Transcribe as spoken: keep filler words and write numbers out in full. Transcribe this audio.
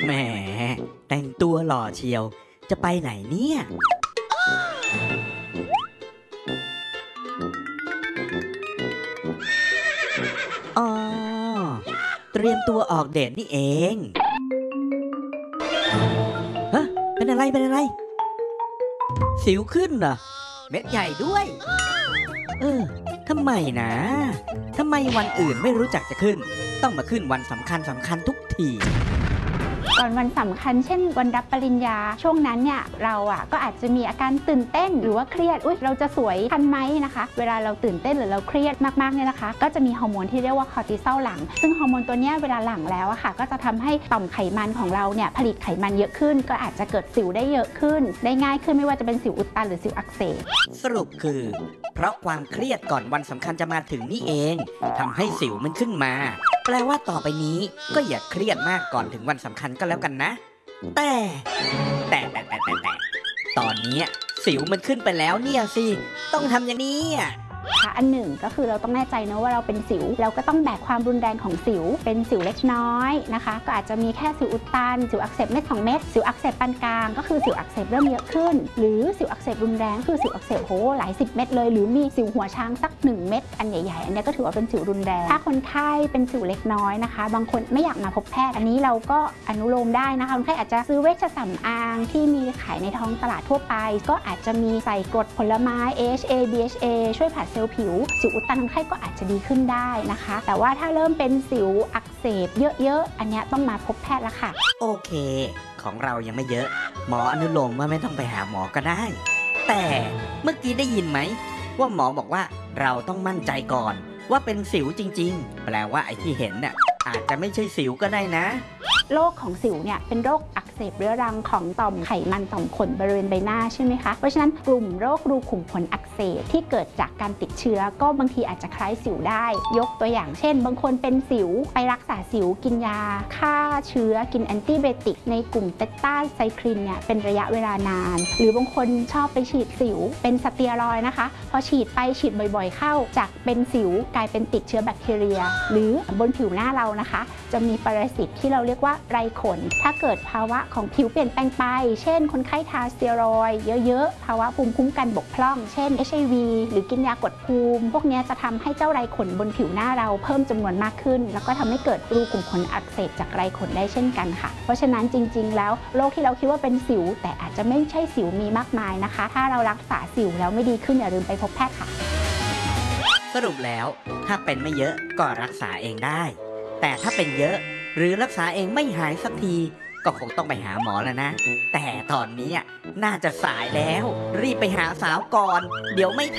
แหมแต่งตัวหล่อเชียวจะไปไหนเนี่ยอ๋อเตรียมตัวออกเดทนี่เองฮะเป็นอะไรเป็นอะไรสิวขึ้นเหรอเม็ดใหญ่ด้วยเออทำไมนะทำไมวันอื่นไม่รู้จักจะขึ้นต้องมาขึ้นวันสำคัญสำคัญทุกทีก่อนวันสำคัญเช่นวันรับปริญญาช่วงนั้นเนี่ยเราอ่ะก็อาจจะมีอาการตื่นเต้นหรือว่าเครียดอุ๊ยเราจะสวยทันไหมนะคะเวลาเราตื่นเต้นหรือเราเครียดมากๆเนี่ยนะคะก็จะมีฮอร์โมนที่เรียกว่าคอร์ติซอลหลั่งซึ่งฮอร์โมนตัวนี้เวลาหลั่งแล้วอะค่ะก็จะทำให้ต่อมไขมันของเราเนี่ยผลิตไขมันเยอะขึ้นก็อาจจะเกิดสิวได้เยอะขึ้นได้ง่ายขึ้นไม่ว่าจะเป็นสิวอุดตันหรือสิวอักเสบสรุปคือเพราะความเครียดก่อนวันสำคัญจะมาถึงนี่เองทำให้สิวมันขึ้นมาแปลว่าต่อไปนี้ก็อย่าเครียดมากก่อนถึงวันสำคัญก็แล้วกันนะแต่แต่แต่แต่แต่แต่ตอนนี้สิวมันขึ้นไปแล้วเนี่ยสิต้องทำอย่างนี้ค่ะอันหนึ่งก็คือเราต้องแน่ใจนะว่าเราเป็นสิวเราก็ต้องแบกความรุนแรงของสิวเป็นสิวเล็กน้อยนะคะก็อาจจะมีแค่สิวอุดตันสิวอักเสบเม็ดสองเม็ดสิวอักเสบปานกลางก็คือสิวอักเสบเริ่มเยอะขึ้นหรือสิวอักเสบรุนแรงคือสิวอักเสบโหหลายสิบเม็ดเลยหรือมีสิวหัวช้างสักหนึ่งเม็ดอันใหญ่ๆอันนี้ก็ถือว่าเป็นสิวรุนแรงถ้าคนไข้เป็นสิวเล็กน้อยนะคะบางคนไม่อยากมาพบแพทย์อันนี้เราก็อนุโลมได้นะคะคนไข้อาจจะซื้อเวชสำอางที่มีขายในท้องตลาดทั่วไปก็อาจจะมีใส่กรดผลไม้ เอ เอช เอ บี เอช เอ ช่วยผัดเซลล์ผิวสิวอุดตันคนไข้ก็อาจจะดีขึ้นได้นะคะแต่ว่าถ้าเริ่มเป็นสิวอักเสบเยอะๆอันนี้ต้องมาพบแพทย์แล้วค่ะโอเคของเรายังไม่เยอะหมออนุโลมว่าไม่ต้องไปหาหมอก็ได้แต่เมื่อกี้ได้ยินไหมว่าหมอบอกว่าเราต้องมั่นใจก่อนว่าเป็นสิวจริงๆแปลว่าไอ้ที่เห็นน่ะอาจจะไม่ใช่สิวก็ได้นะโรคของสิวเนี่ยเป็นโรคอักเสบเรื้อรังของต่อมไขมันต่อมขนบริเวณใบหน้าใช่ไหมคะเพราะฉะนั้นกลุ่มโรครูขุมขนอักเสบที่เกิดจากการติดเชื้อก็บางทีอาจจะคล้ายสิวได้ยกตัวอย่างเช่นบางคนเป็นสิวไปรักษาสิวกินยาฆ่าเชื้อกินแอนติไบโอติกในกลุ่มเบต้าไซคลินเนี่ยเป็นระยะเวลานานหรือบางคนชอบไปฉีดสิวเป็นสเตียรอยด์นะคะพอฉีดไปฉีดบ่อยๆเข้าจากเป็นสิวกลายเป็นติดเชื้อแบคทีเรียหรือบนผิวหน้าเรานะคะจะมีปรสิตที่เราเรียกว่าไรขนถ้าเกิดภาวะของผิวเปลี่ยนแปลงไปเช่นคนไข้ทาสเตียรอยด์เยอะๆภาวะภูมิคุ้มกันบกพร่องเช่น เอช ไอ วี หรือกินยากดภูมิพวกนี้จะทำให้เจ้าไรขนบนผิวหน้าเราเพิ่มจำนวนมากขึ้นแล้วก็ทำให้เกิดรูขุมขนอักเสบจากไรขนได้เช่นกันค่ะเพราะฉะนั้นจริงๆแล้วโรคที่เราคิดว่าเป็นสิวแต่อาจจะไม่ใช่สิวมีมากมายนะคะถ้าเรารักษาสิวแล้วไม่ดีขึ้นอย่าลืมไปพบแพทย์ค่ะสรุปแล้วถ้าเป็นไม่เยอะก็รักษาเองได้แต่ถ้าเป็นเยอะหรือรักษาเองไม่หายสักทีก็คงต้องไปหาหมอแล้วนะแต่ตอนนี้น่าจะสายแล้วรีบไปหาสาวก่อนเดี๋ยวไม่